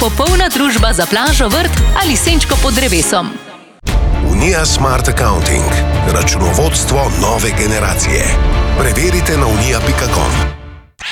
popolna družba za plažo, vrt ali senčko pod drevesom. Unija Smart Accounting. Računovodstvo nove generacije. Preverite na unija.com.